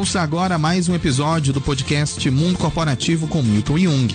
Ouça agora mais um episódio do podcast Mundo Corporativo com Milton Jung.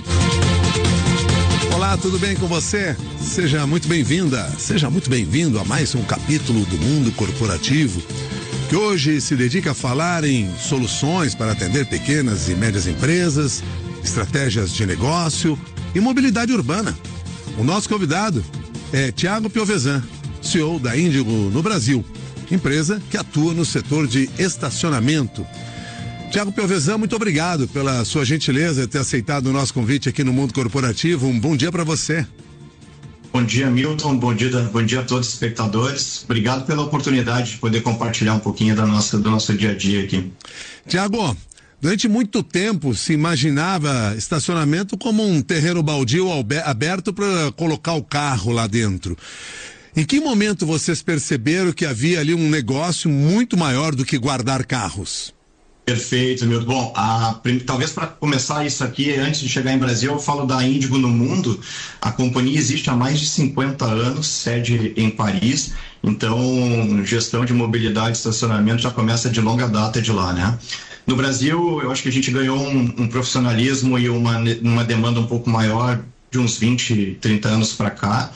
Olá, tudo bem com você? Seja muito bem-vinda, seja muito bem-vindo a mais um capítulo do Mundo Corporativo, que hoje se dedica a falar em soluções para atender pequenas e médias empresas, estratégias de negócio e mobilidade urbana. O nosso convidado é Thiago Piovesan, CEO da Índigo no Brasil, empresa que atua no setor de estacionamento. Thiago Piovesan, muito obrigado pela sua gentileza de ter aceitado o nosso convite aqui no Mundo Corporativo. Um bom dia para você. Bom dia, Milton. Bom dia a todos os espectadores. Obrigado pela oportunidade de poder compartilhar um pouquinho do nosso dia a dia aqui. Thiago, durante muito tempo se imaginava estacionamento como um terreno baldio aberto para colocar o carro lá dentro. Em que momento vocês perceberam que havia ali um negócio muito maior do que guardar carros? Perfeito, Milton. Bom, talvez para começar isso aqui, antes de chegar em Brasil, eu falo da Índigo no mundo. A companhia existe há mais de 50 anos, sede em Paris. Então, gestão de mobilidade e estacionamento já começa de longa data de lá, né? No Brasil, eu acho que a gente ganhou um profissionalismo e uma demanda um pouco maior de uns 20, 30 anos para cá.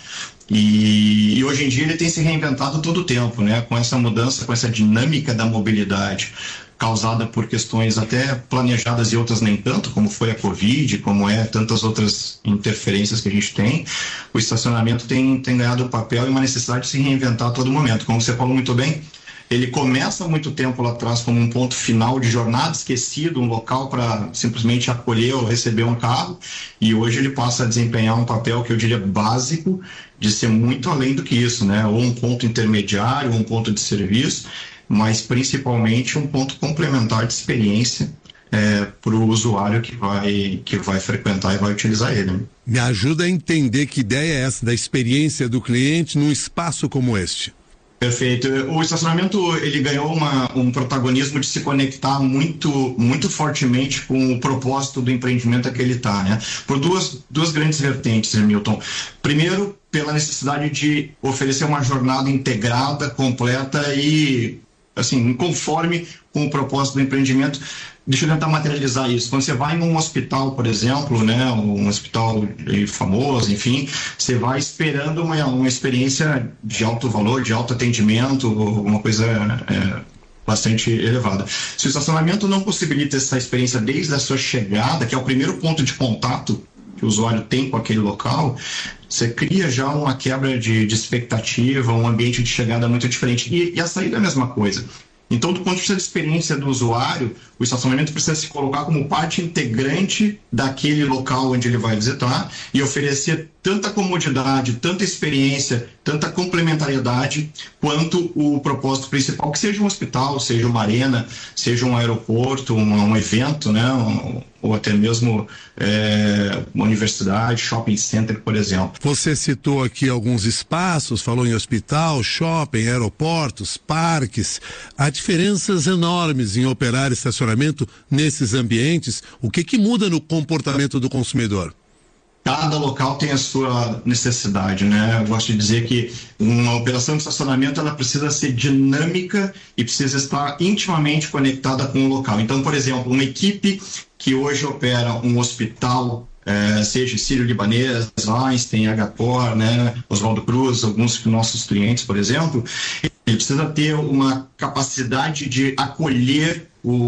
E hoje em dia ele tem se reinventado todo o tempo, né? Com essa mudança, com essa dinâmica da mobilidade causada por questões até planejadas e outras nem tanto, como foi a Covid, como tantas outras interferências que a gente tem, o estacionamento tem ganhado um papel e uma necessidade de se reinventar a todo momento. Como você falou muito bem, ele começa há muito tempo lá atrás como um ponto final de jornada, esquecido, um local para simplesmente acolher ou receber um carro, e hoje ele passa a desempenhar um papel que eu diria básico, de ser muito além do que isso, né? Ou um ponto intermediário, ou um ponto de serviço, mas principalmente um ponto complementar de experiência para o usuário que vai frequentar e vai utilizar ele. Me ajuda a entender que ideia é essa da experiência do cliente num espaço como este. Perfeito. O estacionamento ele ganhou um protagonismo de se conectar muito fortemente com o propósito do empreendimento a que ele está, né? Por duas grandes vertentes, Milton. Primeiro, pela necessidade de oferecer uma jornada integrada, completa e assim, conforme com o propósito do empreendimento. Deixa eu tentar materializar isso. Quando você vai em um hospital, por exemplo, né, um hospital famoso, enfim, você vai esperando uma experiência de alto valor, de alto atendimento, uma coisa bastante elevada. Se o estacionamento não possibilita essa experiência desde a sua chegada, que é o primeiro ponto de contato que o usuário tem com aquele local, você cria já uma quebra de expectativa, um ambiente de chegada muito diferente. E a saída é a mesma coisa. Então, do ponto de vista de experiência do usuário, o estacionamento precisa se colocar como parte integrante daquele local onde ele vai visitar e oferecer tanta comodidade, tanta experiência, tanta complementariedade quanto o propósito principal, que seja um hospital, seja uma arena, seja um aeroporto, um evento, né? Ou até mesmo uma universidade, shopping center, por exemplo. Você citou aqui alguns espaços, falou em hospital, shopping, aeroportos, parques. Há diferenças enormes em operar estacionamento nesses ambientes. O que muda no comportamento do consumidor? Cada local tem a sua necessidade, né? Eu gosto de dizer que uma operação de estacionamento ela precisa ser dinâmica e precisa estar intimamente conectada com o local. Então, por exemplo, uma equipe que hoje opera um hospital, seja Sírio-Libanês, Einstein, HCOR, né? Oswaldo Cruz, alguns dos nossos clientes, por exemplo, ele precisa ter uma capacidade de acolher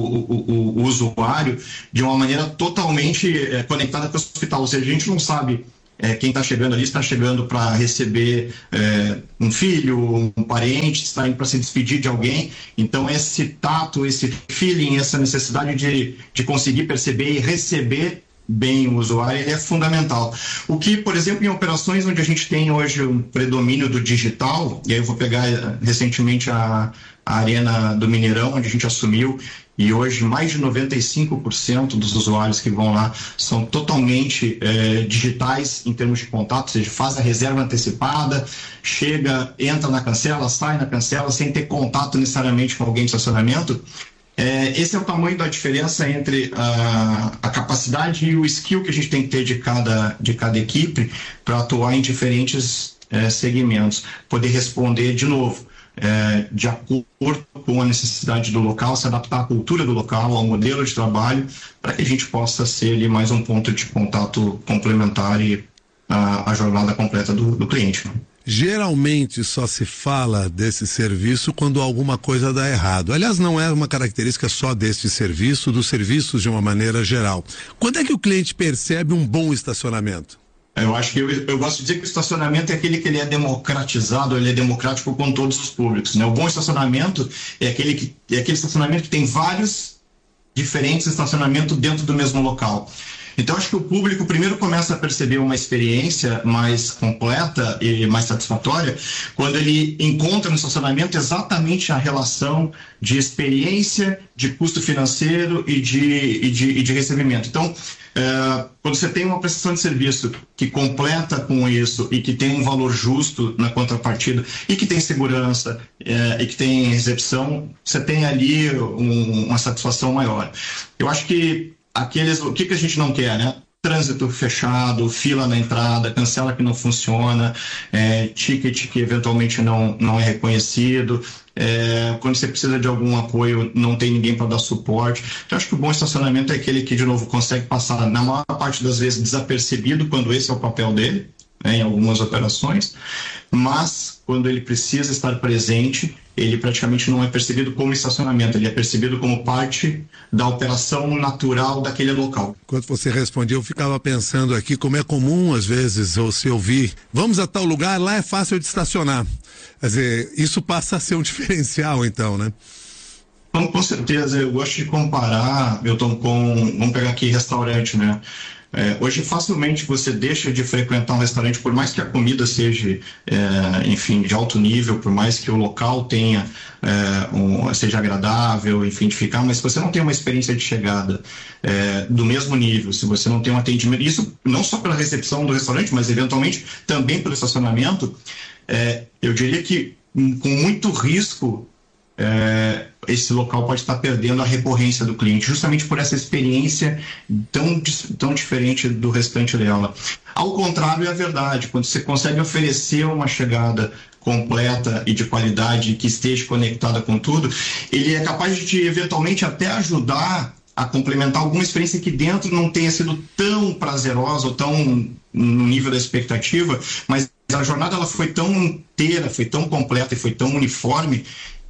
o usuário de uma maneira totalmente conectada com o hospital. Ou seja, a gente não sabe quem está chegando ali, está chegando para receber um filho, um parente, está indo para se despedir de alguém. Então, esse tato, esse feeling, essa necessidade de conseguir perceber e receber bem o usuário, ele é fundamental. O que, por exemplo, em operações onde a gente tem hoje um predomínio do digital, e aí eu vou pegar recentemente a Arena do Mineirão, onde a gente assumiu, e hoje mais de 95% dos usuários que vão lá são totalmente digitais em termos de contato, ou seja, faz a reserva antecipada, chega, entra na cancela, sai na cancela, sem ter contato necessariamente com alguém de estacionamento. Esse é o tamanho da diferença entre a capacidade e o skill que a gente tem que ter de cada equipe para atuar em diferentes segmentos. Poder responder de novo de acordo com a necessidade do local, se adaptar à cultura do local, ao modelo de trabalho, para que a gente possa ser ali mais um ponto de contato complementar e a jornada completa do cliente. Geralmente só se fala desse serviço quando alguma coisa dá errado. Aliás, não é uma característica só deste serviço, dos serviços de uma maneira geral. Quando é que o cliente percebe um bom estacionamento? Eu acho que eu gosto de dizer que o estacionamento é aquele que ele é democratizado, ele é democrático com todos os públicos, né? O bom estacionamento é aquele estacionamento que tem vários diferentes estacionamentos dentro do mesmo local. Então, acho que o público primeiro começa a perceber uma experiência mais completa e mais satisfatória quando ele encontra no estacionamento exatamente a relação de experiência, de custo financeiro e de recebimento. Então, quando você tem uma prestação de serviço que completa com isso e que tem um valor justo na contrapartida e que tem segurança e que tem recepção, você tem ali uma satisfação maior. Eu acho que o que a gente não quer, né? Trânsito fechado, fila na entrada, cancela que não funciona, ticket que eventualmente não é reconhecido, quando você precisa de algum apoio, não tem ninguém para dar suporte. Então, acho que o bom estacionamento é aquele que, de novo, consegue passar, na maior parte das vezes, desapercebido, quando esse é o papel dele, né, em algumas operações, mas quando ele precisa estar presente, ele praticamente não é percebido como estacionamento, ele é percebido como parte da operação natural daquele local. Enquanto você respondia, eu ficava pensando aqui como é comum, às vezes, você ouvir, vamos a tal lugar, lá é fácil de estacionar. Quer dizer, isso passa a ser um diferencial, então, né? Com certeza, eu gosto de comparar, Milton, vamos pegar aqui restaurante, né? Hoje facilmente você deixa de frequentar um restaurante, por mais que a comida seja, enfim, de alto nível, por mais que o local tenha, seja agradável, enfim, de ficar, mas se você não tem uma experiência de chegada do mesmo nível, se você não tem um atendimento, isso não só pela recepção do restaurante, mas eventualmente também pelo estacionamento, eu diria que com muito risco, esse local pode estar perdendo a recorrência do cliente, justamente por essa experiência tão diferente do restante dela. Ao contrário, é verdade, quando você consegue oferecer uma chegada completa e de qualidade que esteja conectada com tudo, ele é capaz de eventualmente até ajudar a complementar alguma experiência que dentro não tenha sido tão prazerosa ou tão no nível da expectativa, mas a jornada ela foi tão inteira, foi tão completa e foi tão uniforme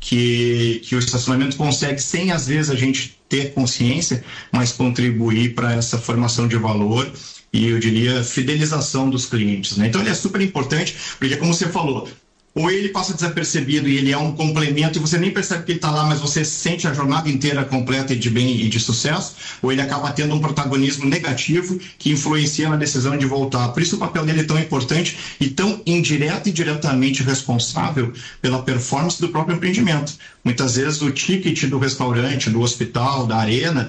que o estacionamento consegue, sem às vezes a gente ter consciência, mas contribuir para essa formação de valor e, eu diria, fidelização dos clientes, né? Então ele é super importante, porque como você falou, ou ele passa desapercebido e ele é um complemento e você nem percebe que ele está lá, mas você sente a jornada inteira completa e de bem e de sucesso, ou ele acaba tendo um protagonismo negativo que influencia na decisão de voltar. Por isso o papel dele é tão importante e tão indireto e diretamente responsável pela performance do próprio empreendimento. Muitas vezes o ticket do restaurante, do hospital, da arena,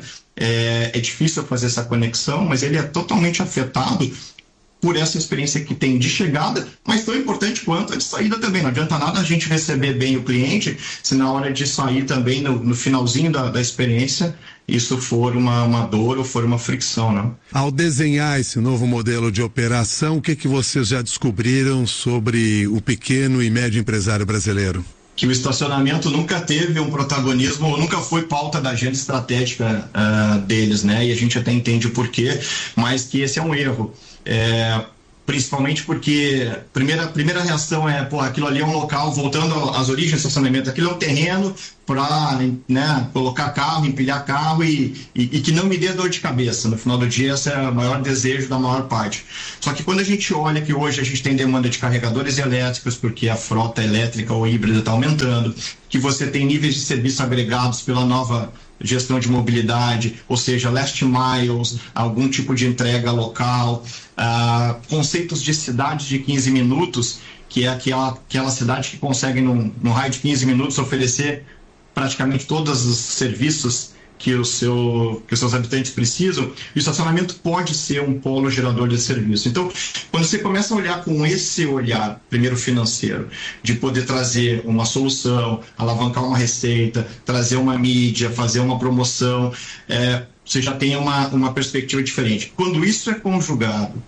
é difícil fazer essa conexão, mas ele é totalmente afetado por essa experiência que tem de chegada, mas tão importante quanto a de saída também. Não adianta nada a gente receber bem o cliente, se na hora de sair também, no finalzinho da experiência, isso for uma dor ou for uma fricção, né? Ao desenhar esse novo modelo de operação, o que vocês já descobriram sobre o pequeno e médio empresário brasileiro? Que o estacionamento nunca teve um protagonismo, nunca foi pauta da agenda estratégica deles, né? E a gente até entende o porquê, mas que esse é um erro. Principalmente porque a primeira reação é, aquilo ali é um local, voltando às origens do estacionamento, aquilo é um terreno para, né, colocar carro, empilhar carro e que não me dê dor de cabeça. No final do dia, esse é o maior desejo da maior parte. Só que quando a gente olha que hoje a gente tem demanda de carregadores elétricos, porque a frota elétrica ou híbrida está aumentando, que você tem níveis de serviço agregados pela nova gestão de mobilidade, ou seja, last miles, algum tipo de entrega local, conceitos de cidade de 15 minutos, que é aquela cidade que consegue, num raio de 15 minutos, oferecer praticamente todos os serviços que os seus habitantes precisam. E o estacionamento pode ser um polo gerador de serviço. Então, quando você começa a olhar com esse olhar, primeiro financeiro, de poder trazer uma solução, alavancar uma receita, trazer uma mídia, fazer uma promoção, você já tem uma perspectiva diferente. Quando isso é conjugado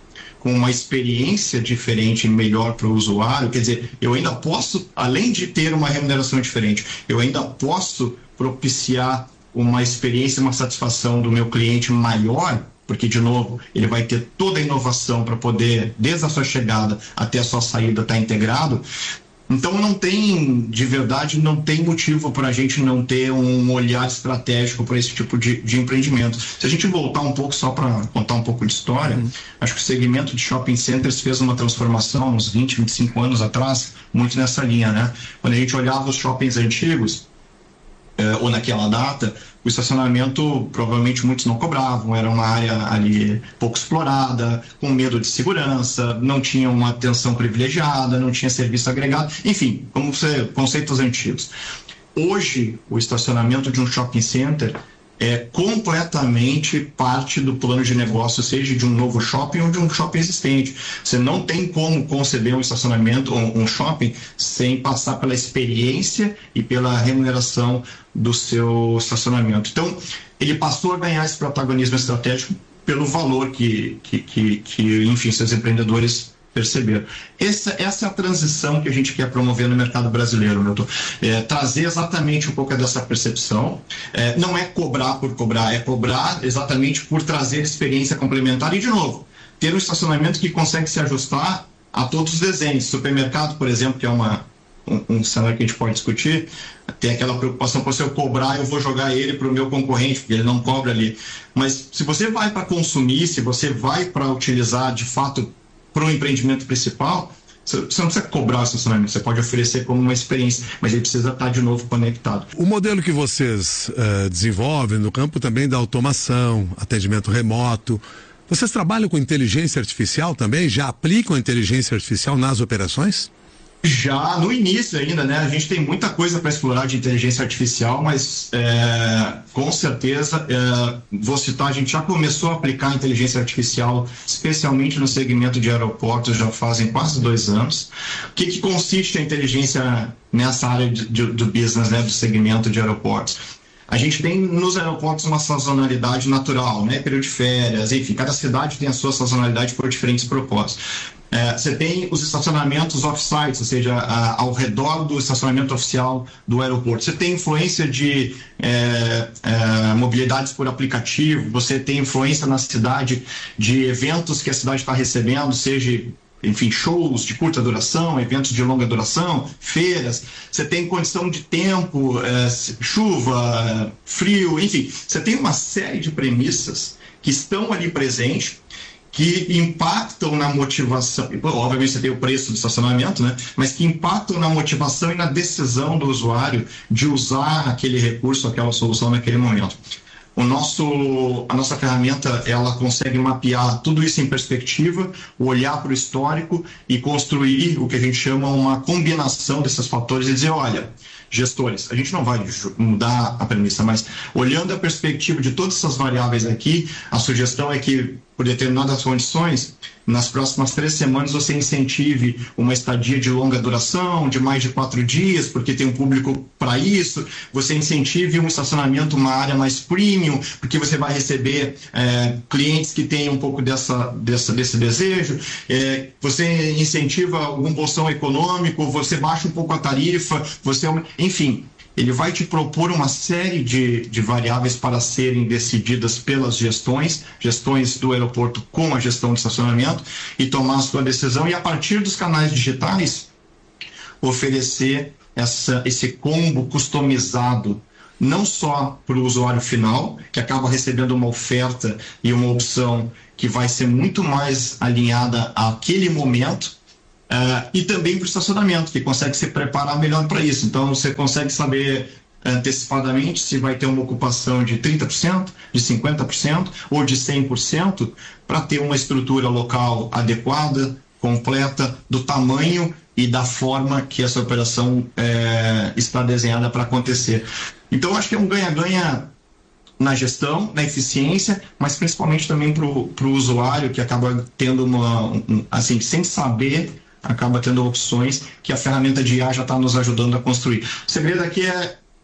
com uma experiência diferente e melhor para o usuário, quer dizer, eu ainda posso, além de ter uma remuneração diferente, eu ainda posso propiciar uma experiência, uma satisfação do meu cliente maior, porque, de novo, ele vai ter toda a inovação para poder, desde a sua chegada até a sua saída, estar integrado. Então, de verdade, não tem motivo para a gente não ter um olhar estratégico para esse tipo de empreendimento. Se a gente voltar um pouco, só para contar um pouco de história, acho que o segmento de shopping centers fez uma transformação uns 20, 25 anos atrás, muito nessa linha, né? Quando a gente olhava os shoppings antigos, ou naquela data, o estacionamento, provavelmente muitos não cobravam, era uma área ali pouco explorada, com medo de segurança, não tinha uma atenção privilegiada, não tinha serviço agregado, enfim, conceitos antigos. Hoje, o estacionamento de um shopping center é completamente parte do plano de negócio, seja de um novo shopping ou de um shopping existente. Você não tem como conceber um estacionamento ou um shopping sem passar pela experiência e pela remuneração do seu estacionamento. Então, ele passou a ganhar esse protagonismo estratégico pelo valor que enfim, seus empreendedores perceberam. Essa é a transição que a gente quer promover no mercado brasileiro, Milton. Trazer exatamente um pouco dessa percepção. Não é cobrar por cobrar, é cobrar exatamente por trazer experiência complementar e, de novo, ter um estacionamento que consegue se ajustar a todos os desenhos. Supermercado, por exemplo, que é um cenário que a gente pode discutir, tem aquela preocupação, se eu cobrar, eu vou jogar ele para o meu concorrente, porque ele não cobra ali. Mas se você vai para consumir, se você vai para utilizar, de fato, para o empreendimento principal, você não precisa cobrar o estacionamento, você pode oferecer como uma experiência, mas ele precisa estar de novo conectado. O modelo que vocês desenvolvem no campo também da automação, atendimento remoto, vocês trabalham com inteligência artificial também? Já aplicam a inteligência artificial nas operações? Já no início ainda, né? A gente tem muita coisa para explorar de inteligência artificial, mas com certeza, vou citar, a gente já começou a aplicar inteligência artificial, especialmente no segmento de aeroportos, já fazem quase 2 anos. O que consiste a inteligência nessa área do business, né? Do segmento de aeroportos? A gente tem nos aeroportos uma sazonalidade natural, né? Período de férias, enfim, cada cidade tem a sua sazonalidade por diferentes propósitos. Você tem os estacionamentos off-site, ou seja, ao redor do estacionamento oficial do aeroporto. Você tem influência de mobilidades por aplicativo, você tem influência na cidade de eventos que a cidade está recebendo, seja, enfim, shows de curta duração, eventos de longa duração, feiras. Você tem condição de tempo, chuva, frio, enfim. Você tem uma série de premissas que estão ali presentes, que impactam na motivação, obviamente você tem o preço do estacionamento, né? Mas que impactam na motivação e na decisão do usuário de usar aquele recurso, aquela solução naquele momento. A nossa ferramenta, ela consegue mapear tudo isso em perspectiva, olhar para o histórico e construir o que a gente chama uma combinação desses fatores e dizer, olha, gestores, a gente não vai mudar a premissa, mas olhando a perspectiva de todas essas variáveis aqui, a sugestão é que, por determinadas condições, nas próximas 3 semanas você incentive uma estadia de longa duração, de mais de 4 dias, porque tem um público para isso, você incentive um estacionamento, uma área mais premium, porque você vai receber clientes que têm um pouco desse desejo, você incentiva algum bolsão econômico, você baixa um pouco a tarifa, enfim, ele vai te propor uma série de variáveis para serem decididas pelas gestões do aeroporto com a gestão de estacionamento e tomar a sua decisão e, a partir dos canais digitais, oferecer esse combo customizado não só para o usuário final, que acaba recebendo uma oferta e uma opção que vai ser muito mais alinhada àquele momento, e também para o estacionamento, que consegue se preparar melhor para isso. Então, você consegue saber antecipadamente se vai ter uma ocupação de 30%, de 50% ou de 100%, para ter uma estrutura local adequada, completa, do tamanho e da forma que essa operação está desenhada para acontecer. Então, acho que é um ganha-ganha na gestão, na eficiência, mas principalmente também para o usuário, que acaba tendo assim, sem saber, acaba tendo opções que a ferramenta de IA já está nos ajudando a construir. O segredo aqui é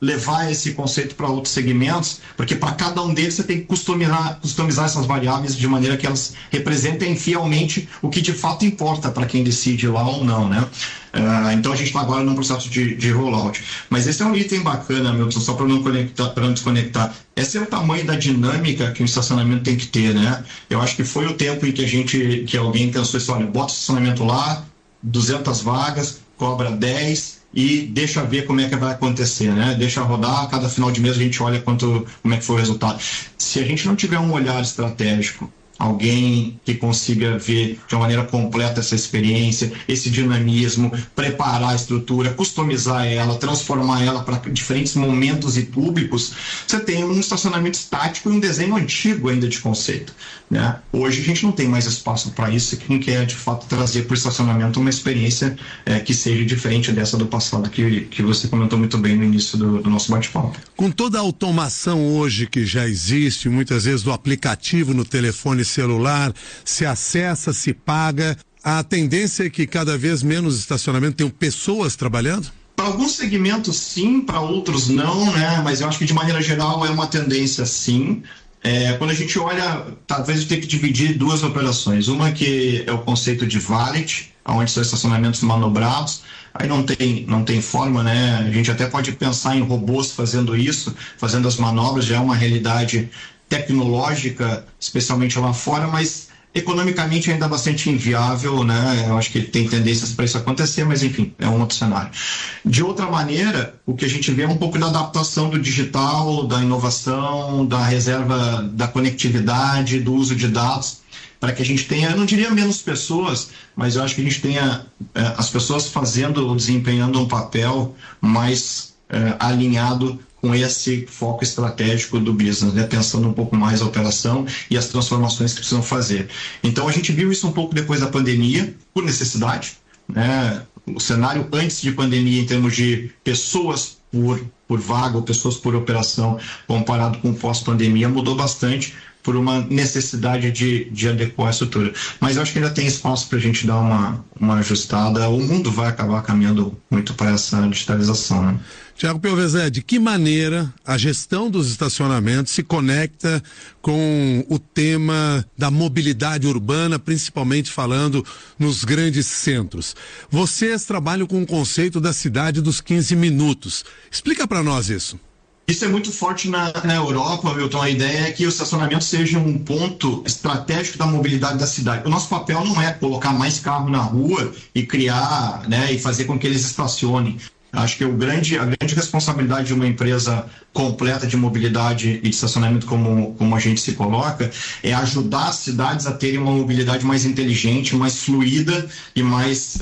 levar esse conceito para outros segmentos, porque para cada um deles você tem que customizar essas variáveis de maneira que elas representem fielmente o que de fato importa para quem decide lá ou não, né? Então a gente está agora num processo de rollout. Mas esse é um item bacana, Milton, só para não desconectar. Esse é o tamanho da dinâmica que o estacionamento tem que ter, né? Eu acho que foi o tempo em que alguém pensou assim, olha, bota o estacionamento lá, 200 vagas, cobra 10 e deixa ver como é que vai acontecer, né? Deixa rodar, cada final de mês a gente olha como é que foi o resultado. Se a gente não tiver um olhar estratégico, alguém que consiga ver de uma maneira completa essa experiência, esse dinamismo, preparar a estrutura, customizar ela, transformar ela para diferentes momentos e públicos, você tem um estacionamento estático e um desenho antigo ainda de conceito, né? Hoje a gente não tem mais espaço para isso, quem quer de fato trazer para o estacionamento uma experiência que seja diferente dessa do passado que você comentou muito bem no início do nosso bate-papo. Com toda a automação hoje que já existe, muitas vezes do aplicativo no telefone celular, se acessa, se paga, a tendência é que cada vez menos estacionamento tenham pessoas trabalhando? Para alguns segmentos sim, para outros não, né? Mas eu acho que de maneira geral é uma tendência sim. Quando a gente olha, talvez a gente tenha que dividir duas operações. Uma que é o conceito de valet, onde são estacionamentos manobrados. Aí não tem forma, né? A gente até pode pensar em robôs fazendo isso, fazendo as manobras, já é uma realidade tecnológica, especialmente lá fora, mas economicamente ainda bastante inviável, né? Eu acho que tem tendências para isso acontecer, mas enfim, é um outro cenário. De outra maneira, o que a gente vê é um pouco da adaptação do digital, da inovação, da reserva da conectividade, do uso de dados, para que a gente tenha, eu não diria menos pessoas, mas eu acho que a gente tenha as pessoas desempenhando um papel mais alinhado com esse foco estratégico do business, né? Pensando um pouco mais a operação e as transformações que precisam fazer. Então a gente viu isso um pouco depois da pandemia, por necessidade, né? O cenário antes de pandemia em termos de pessoas por vaga ou pessoas por operação comparado com o pós-pandemia mudou bastante por uma necessidade de adequar a estrutura. Mas eu acho que ainda tem espaço para a gente dar uma ajustada. O mundo vai acabar caminhando muito para essa digitalização, né? Tiago Piovesan, de que maneira a gestão dos estacionamentos se conecta com o tema da mobilidade urbana, principalmente falando nos grandes centros? Vocês trabalham com o conceito da cidade dos 15 minutos. Explica para nós isso. Isso é muito forte na Europa, Milton. A ideia é que o estacionamento seja um ponto estratégico da mobilidade da cidade. O nosso papel não é colocar mais carro na rua e criar, né, e fazer com que eles estacionem. Acho que a grande responsabilidade de uma empresa completa de mobilidade e de estacionamento como a gente se coloca é ajudar as cidades a terem uma mobilidade mais inteligente, mais fluida e mais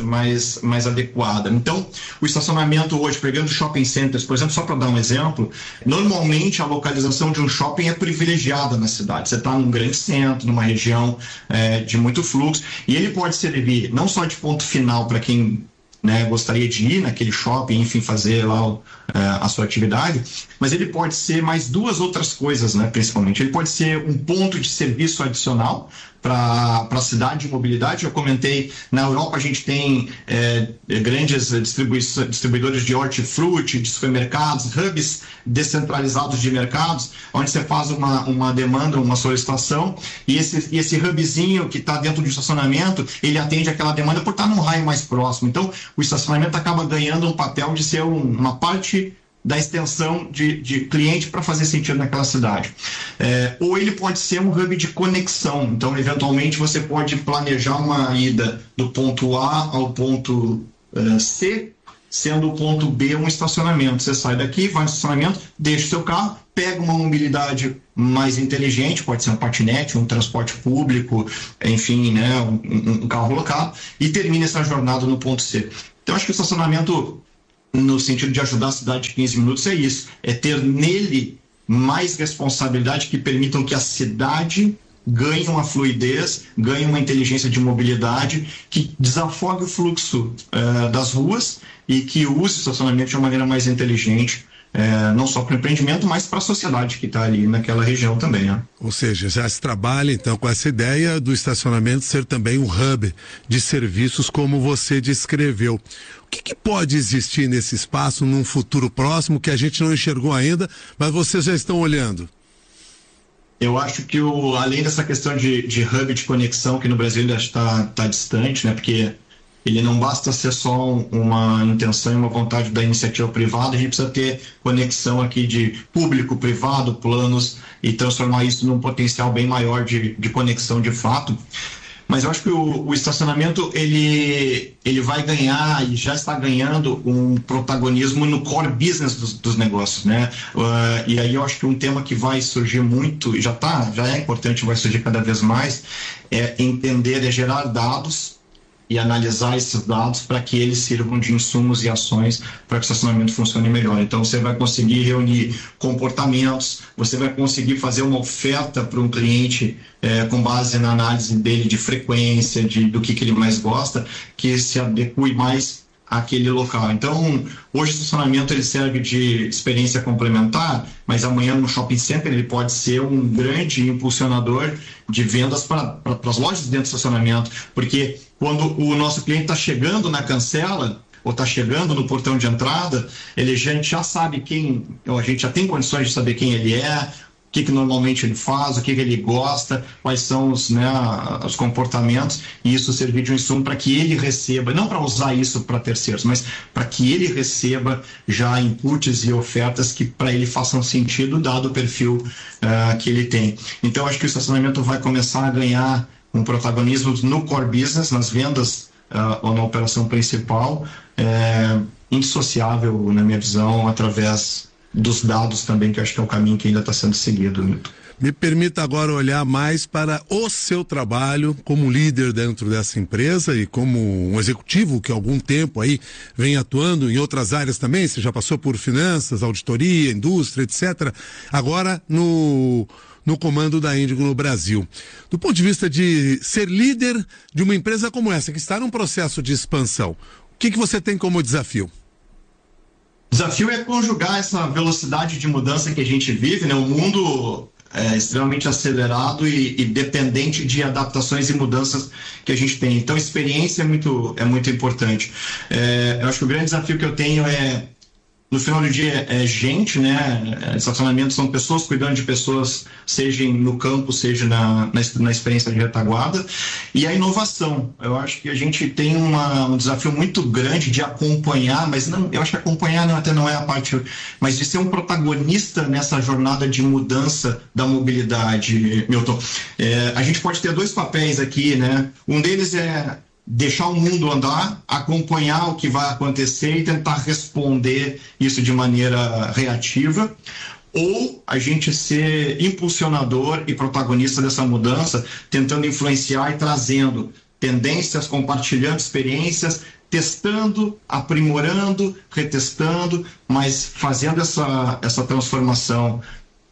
adequada. Então, o estacionamento hoje, pegando shopping centers, por exemplo, só para dar um exemplo, normalmente a localização de um shopping é privilegiada na cidade. Você está num grande centro, numa região de muito fluxo, e ele pode servir não só de ponto final para quem, né, gostaria de ir naquele shopping, enfim, fazer lá a sua atividade, mas ele pode ser mais duas outras coisas, né, principalmente. Ele pode ser um ponto de serviço adicional para a cidade de mobilidade. Eu comentei, na Europa a gente tem grandes distribuidores de hortifruti, de supermercados, hubs descentralizados de mercados, onde você faz uma demanda, uma solicitação, e esse hubzinho que está dentro do estacionamento, ele atende aquela demanda por estar num raio mais próximo. Então, o estacionamento acaba ganhando um papel de ser uma parte da extensão de cliente para fazer sentido naquela cidade. Ou ele pode ser um hub de conexão. Então, eventualmente, você pode planejar uma ida do ponto A ao ponto C, sendo o ponto B um estacionamento. Você sai daqui, vai no estacionamento, deixa o seu carro, pega uma mobilidade mais inteligente, pode ser um patinete, um transporte público, enfim, né, um carro local, e termina essa jornada no ponto C. Então, acho que o estacionamento, no sentido de ajudar a cidade de 15 minutos, é isso. É ter nele mais responsabilidade que permitam que a cidade ganhe uma fluidez, ganhe uma inteligência de mobilidade, que desafogue o fluxo das ruas e que use o estacionamento de uma maneira mais inteligente, não só para o empreendimento, mas para a sociedade que está ali naquela região também, né? Ou seja, já se trabalha então com essa ideia do estacionamento ser também um hub de serviços como você descreveu. que pode existir nesse espaço num futuro próximo que a gente não enxergou ainda, mas vocês já estão olhando? Eu acho que além dessa questão de hub de conexão, que no Brasil ainda está distante, né? Porque ele não basta ser só uma intenção e uma vontade da iniciativa privada, a gente precisa ter conexão aqui de público, privado, planos, e transformar isso num potencial bem maior de conexão de fato. Mas eu acho que o estacionamento ele vai ganhar e já está ganhando um protagonismo no core business dos negócios, né? E aí eu acho que um tema que vai surgir muito, e já é importante, vai surgir cada vez mais, é entender, é gerar dados e analisar esses dados para que eles sirvam de insumos e ações para que o estacionamento funcione melhor. Então, você vai conseguir reunir comportamentos, você vai conseguir fazer uma oferta para um cliente com base na análise dele de frequência, do que ele mais gosta, que se adeque mais àquele local. Então, hoje o estacionamento ele serve de experiência complementar, mas amanhã no shopping center ele pode ser um grande impulsionador de vendas para as lojas dentro do estacionamento, porque quando o nosso cliente está chegando na cancela ou está chegando no portão de entrada, a gente já sabe a gente já tem condições de saber quem ele é, o que normalmente ele faz, o que ele gosta, quais são os comportamentos, e isso servir de um insumo para que ele receba, não para usar isso para terceiros, mas para que ele receba já inputs e ofertas que para ele façam sentido, dado o perfil que ele tem. Então, acho que o estacionamento vai começar a ganhar um protagonismo no core business, nas vendas ou na operação principal, indissociável, na minha visão, através dos dados também, que eu acho que é o caminho que ainda está sendo seguido, Milton. Me permita agora olhar mais para o seu trabalho como líder dentro dessa empresa e como um executivo que há algum tempo aí vem atuando em outras áreas também. Você já passou por finanças, auditoria, indústria, etc. Agora no comando da Índigo no Brasil. Do ponto de vista de ser líder de uma empresa como essa, que está num processo de expansão, o que você tem como desafio? O desafio é conjugar essa velocidade de mudança que a gente vive, né? O mundo é extremamente acelerado e dependente de adaptações e mudanças que a gente tem. Então, experiência é muito importante. Eu acho que o grande desafio que eu tenho no final do dia, gente, né? Estacionamento são pessoas cuidando de pessoas, seja no campo, seja na experiência de retaguarda. E a inovação. Eu acho que a gente tem um desafio muito grande de acompanhar, mas não, eu acho que acompanhar até não é a parte, mas de ser um protagonista nessa jornada de mudança da mobilidade, Milton. A gente pode ter dois papéis aqui, né? Um deles é deixar o mundo andar, acompanhar o que vai acontecer e tentar responder isso de maneira reativa, ou a gente ser impulsionador e protagonista dessa mudança, tentando influenciar e trazendo tendências, compartilhando experiências, testando, aprimorando, retestando, mas fazendo essa transformação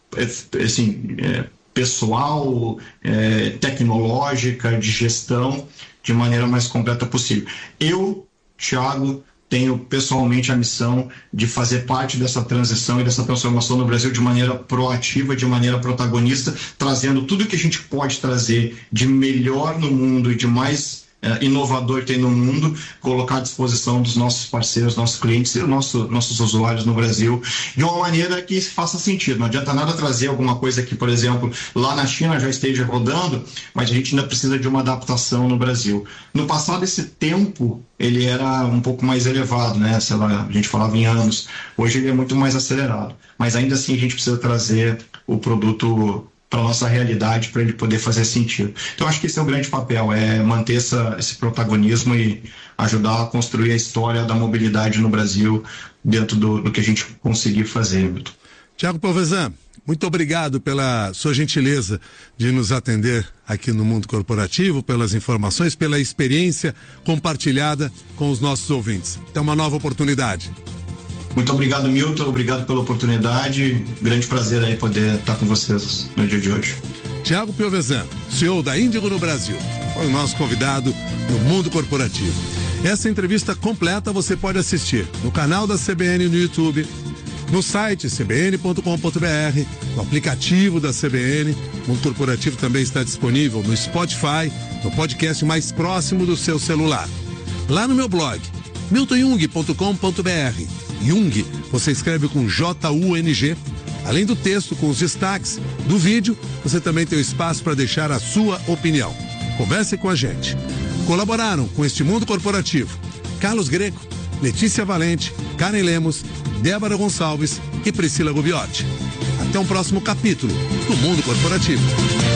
pessoal, tecnológica, de gestão, de maneira mais completa possível. Eu, Thiago, tenho pessoalmente a missão de fazer parte dessa transição e dessa transformação no Brasil de maneira proativa, de maneira protagonista, trazendo tudo que a gente pode trazer de melhor no mundo e de mais inovador tem no mundo, colocar à disposição dos nossos parceiros, nossos clientes e nossos usuários no Brasil, de uma maneira que faça sentido. Não adianta nada trazer alguma coisa que, por exemplo, lá na China já esteja rodando, mas a gente ainda precisa de uma adaptação no Brasil. No passado, esse tempo ele era um pouco mais elevado, né? Sei lá, a gente falava em anos. Hoje ele é muito mais acelerado. Mas ainda assim a gente precisa trazer o produto para a nossa realidade, para ele poder fazer sentido. Então, acho que esse é o grande papel, é manter esse protagonismo e ajudar a construir a história da mobilidade no Brasil dentro do que a gente conseguir fazer, Milton. Thiago Povesan, muito obrigado pela sua gentileza de nos atender aqui no Mundo Corporativo, pelas informações, pela experiência compartilhada com os nossos ouvintes. Até uma nova oportunidade. Muito obrigado, Milton. Obrigado pela oportunidade. Grande prazer aí poder estar com vocês no dia de hoje. Thiago Povesan, CEO da Índigo no Brasil, foi o nosso convidado no Mundo Corporativo. Essa entrevista completa você pode assistir no canal da CBN no YouTube, no site cbn.com.br, no aplicativo da CBN. O Mundo Corporativo também está disponível no Spotify, no podcast mais próximo do seu celular. Lá no meu blog, miltonjung.com.br. Jung, você escreve com J-U-N-G. Além do texto com os destaques do vídeo, você também tem o espaço para deixar a sua opinião. Converse com a gente. Colaboraram com este Mundo Corporativo Carlos Greco, Letícia Valente, Karen Lemos, Débora Gonçalves e Priscila Gubiotti. Até um próximo capítulo do Mundo Corporativo.